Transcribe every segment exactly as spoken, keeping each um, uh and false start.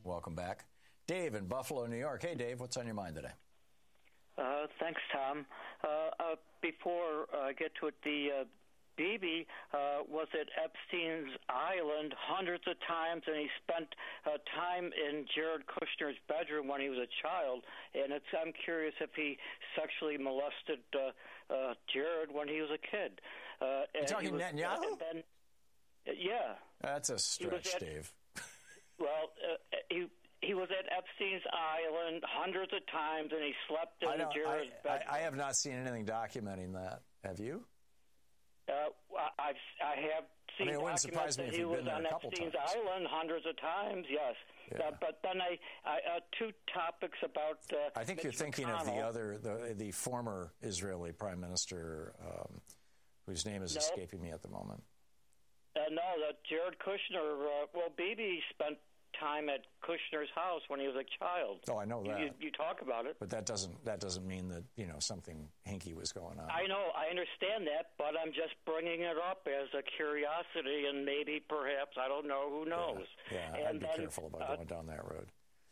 Welcome back. Dave in Buffalo, New York. Hey, Dave, what's on your mind today? Uh, thanks, Tom. Uh, uh, before I uh, get to it, the uh, Bibi uh, was at Epstein's Island hundreds of times, and he spent uh, time in Jared Kushner's bedroom when he was a child. And it's, I'm curious if he sexually molested uh, uh, Jared when he was a kid. Uh, You're talking was, Netanyahu? And then, uh, yeah. That's a stretch, at, Dave. Well, uh, he... He was at Epstein's Island hundreds of times, and he slept in Jared's bedroom. I, I have not seen anything documenting that. Have you? Uh, I've, I have seen I mean, it wouldn't surprise me if he you've was been there on a couple Epstein's times. Island hundreds of times, yes. Yeah. Uh, but then I, I uh, two topics about uh, I think Mitch you're thinking McConnell. of the other, the, the former Israeli prime minister, um, whose name is no. escaping me at the moment. Uh, no, that Jared Kushner, uh, well, Bibi spent time at Kushner's house when he was a child. Oh, I know that. You, you talk about it, but that doesn't that doesn't mean that you know something hinky was going on. I know, I understand that, but I'm just bringing it up as a curiosity, and maybe, perhaps, I don't know. Who knows? Yeah, yeah and I'd be then, careful about uh, going down that road.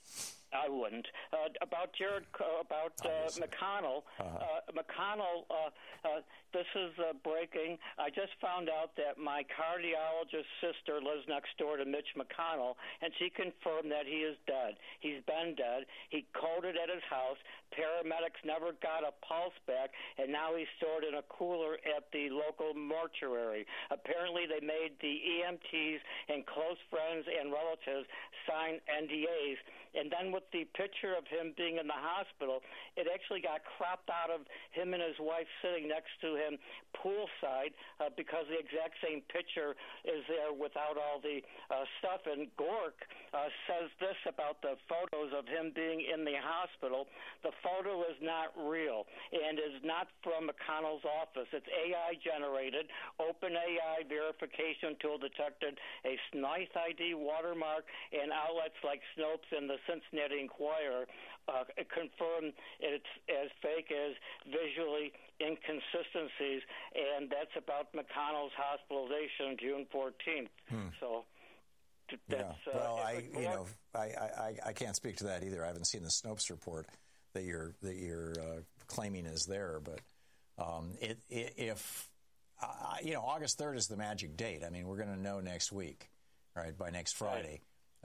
I wouldn't. Uh, about Jared, uh, about uh, McConnell. Uh-huh. Uh, McConnell, uh, uh, this is uh, breaking. I just found out that my cardiologist sister lives next door to Mitch McConnell, and she confirmed that he is dead. He's been dead. He coded at his house. Paramedics never got a pulse back, and now he's stored in a cooler at the local mortuary. Apparently, they made the E M Ts and close friends and relatives sign N D As, and then with the picture of him being in the hospital, it actually got cropped out of him and his wife sitting next to him poolside uh, because the exact same picture is there without all the uh, stuff. And Gork uh, says this about the photos of him being in the hospital. The photo is not real and is not from McConnell's office. It's A I generated. OpenAI verification tool detected a SNITE I D watermark, and outlets like Snopes and the Cincinnati Inquirer uh, confirmed it's as fake as visually inconsistencies, and that's about McConnell's hospitalization June fourteenth. Hmm. So that's, yeah. Well, uh, I you know I, I I can't speak to that either. I haven't seen the Snopes report that you're that you're uh, claiming is there, but um, it, it, if uh, you know August third is the magic date. I mean, we're going to know next week, right? By next Friday,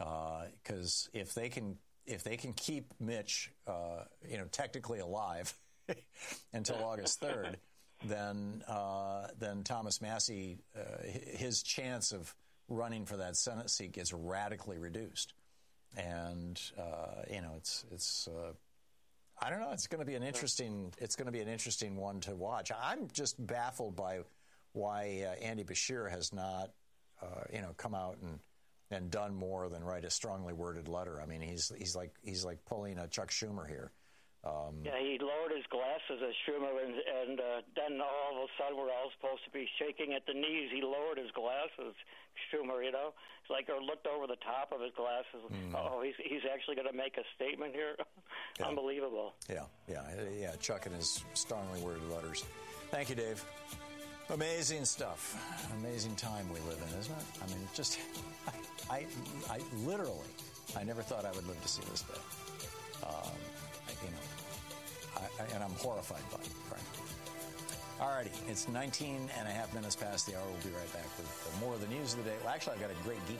because uh, if they can. If they can keep Mitch, uh, you know, technically alive until August third, then uh, then Thomas Massie, uh, his chance of running for that Senate seat gets radically reduced, and uh, you know, it's it's uh, I don't know. It's going to be an interesting. It's going to be an interesting one to watch. I'm just baffled by why uh, Andy Bashir has not, uh, you know, come out and. and done more than write a strongly worded letter. I mean, he's he's like he's like pulling a Chuck Schumer here. Um, yeah, he lowered his glasses at Schumer, and, and uh, then all of a sudden we're all supposed to be shaking at the knees. He lowered his glasses, Schumer, you know. It's like, or looked over the top of his glasses. Mm. Oh, he's he's actually going to make a statement here? Yeah. Unbelievable. Yeah, yeah, yeah, Chuck and his strongly worded letters. Thank you, Dave. Amazing stuff. Amazing time we live in, isn't it? I mean, it's just, I, I, I literally, I never thought I would live to see this day. Um, I, you know, I, I, and I'm horrified by it, frankly. All righty, it's nineteen and a half minutes past the hour. We'll be right back with more of the news of the day. Well, actually, I've got a great geek